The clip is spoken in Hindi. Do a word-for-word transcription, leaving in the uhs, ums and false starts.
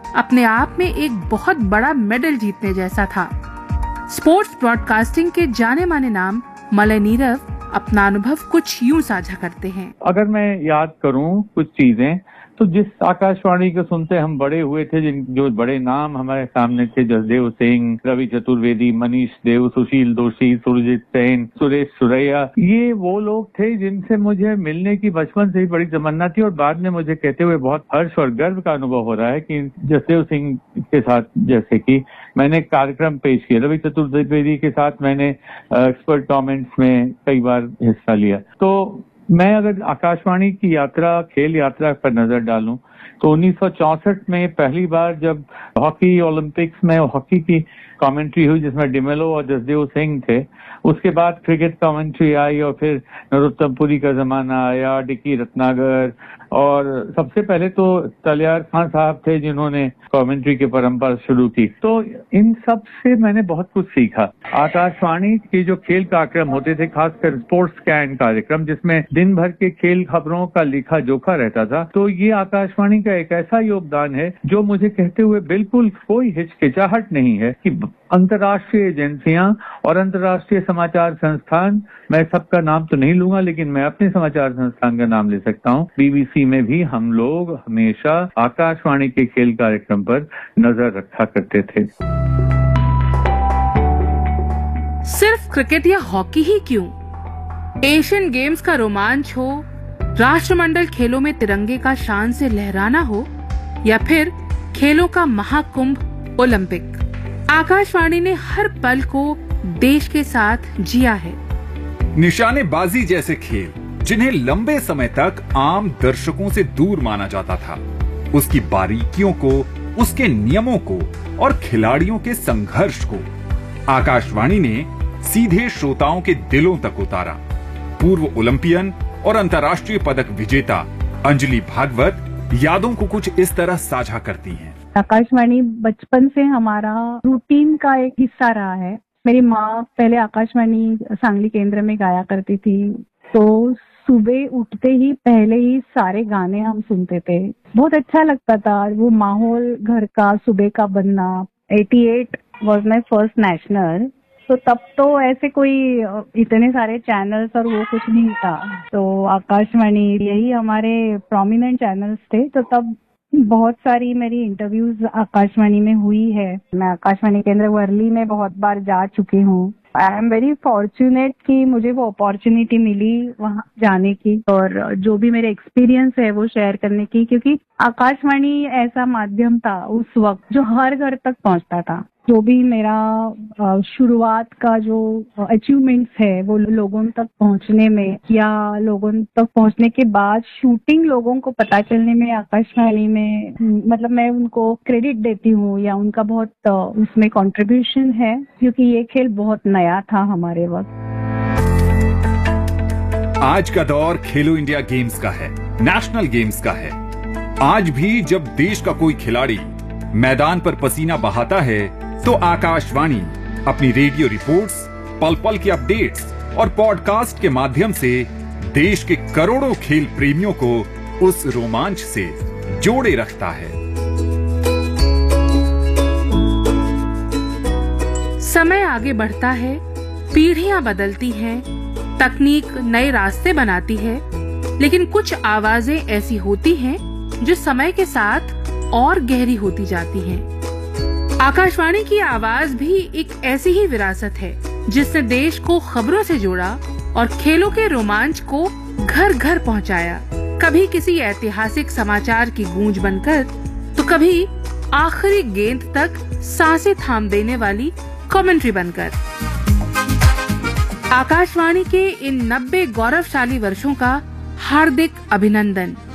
अपने आप में एक बहुत बड़ा मेडल जीतने जैसा था। स्पोर्ट्स ब्रॉडकास्टिंग के जाने माने नाम मलय नीरव अपना अनुभव कुछ यूं साझा करते हैं। अगर मैं याद करूं कुछ चीजें, तो जिस आकाशवाणी को सुनते हम बड़े हुए थे, जिन जो बड़े नाम हमारे सामने थे, जसदेव सिंह, रवि चतुर्वेदी, मनीष देव, सुशील दोषी, सुरजीत सेन, सुरेश सुरैया, ये वो लोग थे जिनसे मुझे मिलने की बचपन से ही बड़ी तमन्ना थी। और बाद में मुझे कहते हुए बहुत हर्ष और गर्व का अनुभव हो रहा है कि जसदेव सिंह के साथ जैसे कि मैंने कार्यक्रम पेश किया, रवि चतुर्वेदी के साथ मैंने एक्सपर्ट कमेंट्स में कई बार हिस्सा लिया। तो मैं अगर आकाशवाणी की यात्रा, खेल यात्रा पर नजर डालूं, तो उन्नीस सौ चौसठ में पहली बार जब हॉकी ओलंपिक्स में हॉकी की कमेंट्री हुई जिसमें डिमेलो और जसदेव सिंह थे, उसके बाद क्रिकेट कमेंट्री आई और फिर नरोत्तम पुरी का जमाना आया, डिकी रत्नागर, और सबसे पहले तो तलियार खान साहब थे जिन्होंने कमेंट्री की परंपरा शुरू की। तो इन सब से मैंने बहुत कुछ सीखा। आकाशवाणी के जो खेल कार्यक्रम होते थे, खासकर स्पोर्ट्स स्कैन कार्यक्रम, जिसमें दिन भर के खेल खबरों का लिखा जोखा रहता था, तो ये आकाशवाणी का एक ऐसा योगदान है जो मुझे कहते हुए बिल्कुल कोई हिचकिचाहट नहीं है कि अंतर्राष्ट्रीय एजेंसियां और अंतर्राष्ट्रीय समाचार संस्थान, मैं सबका नाम तो नहीं लूंगा लेकिन मैं अपने समाचार संस्थान का नाम ले सकता हूं, बीबीसी में भी हम लोग हमेशा आकाशवाणी के खेल कार्यक्रम पर नजर रखा करते थे। सिर्फ क्रिकेट या हॉकी ही क्यों, एशियन गेम्स का रोमांच हो, राष्ट्रमंडल खेलों में तिरंगे का शान से लहराना हो, या फिर खेलों का महाकुंभ ओलंपिक, आकाशवाणी ने हर पल को देश के साथ जिया है। निशानेबाजी जैसे खेल जिन्हें लंबे समय तक आम दर्शकों से दूर माना जाता था, उसकी बारीकियों को, उसके नियमों को और खिलाड़ियों के संघर्ष को आकाशवाणी ने सीधे श्रोताओं के दिलों तक उतारा। पूर्व ओलंपियन और अंतर्राष्ट्रीय पदक विजेता अंजलि भागवत यादों को कुछ इस तरह साझा करती हैं। आकाशवाणी बचपन से हमारा रूटीन का एक हिस्सा रहा है। मेरी माँ पहले आकाशवाणी सांगली केंद्र में गाया करती थी, तो सुबह उठते ही पहले ही सारे गाने हम सुनते थे। बहुत अच्छा लगता था वो माहौल घर का सुबह का बनना। अठासी वाज माय फर्स्ट नेशनल, तो तब तो ऐसे कोई इतने सारे चैनल्स और वो कुछ नहीं था, तो आकाशवाणी यही हमारे प्रोमिनेंट चैनल्स थे। तो तब बहुत सारी मेरी इंटरव्यूज आकाशवाणी में हुई है। मैं आकाशवाणी केंद्र वर्ली में बहुत बार जा चुकी हूँ। आई एम वेरी फॉर्चुनेट कि मुझे वो अपॉर्चुनिटी मिली वहाँ जाने की और जो भी मेरे एक्सपीरियंस है वो शेयर करने की, क्योंकि आकाशवाणी ऐसा माध्यम था उस वक्त जो हर घर तक पहुँचता था। जो भी मेरा शुरुआत का जो अचीवमेंट्स है वो लोगों तक पहुंचने में या लोगों तक पहुंचने के बाद शूटिंग लोगों को पता चलने में आकाशवाणी में, मतलब मैं उनको क्रेडिट देती हूँ या उनका बहुत उसमें कंट्रीब्यूशन है, क्योंकि ये खेल बहुत नया था हमारे वक्त। आज का दौर खेलो इंडिया गेम्स का है, नेशनल गेम्स का है। आज भी जब देश का कोई खिलाड़ी मैदान पर पसीना बहाता है तो आकाशवाणी अपनी रेडियो रिपोर्ट्स, पल पल की अपडेट्स और पॉडकास्ट के माध्यम से देश के करोड़ों खेल प्रेमियों को उस रोमांच से जोड़े रखता है। समय आगे बढ़ता है, पीढ़ियां बदलती हैं, तकनीक नए रास्ते बनाती है, लेकिन कुछ आवाजें ऐसी होती हैं जो समय के साथ और गहरी होती जाती हैं। आकाशवाणी की आवाज भी एक ऐसी ही विरासत है जिसने देश को खबरों से जोड़ा और खेलों के रोमांच को घर घर पहुंचाया। कभी किसी ऐतिहासिक समाचार की गूंज बनकर, तो कभी आखिरी गेंद तक सांसें थाम देने वाली कमेंट्री बनकर। आकाशवाणी के इन नब्बे गौरवशाली वर्षों का हार्दिक अभिनंदन।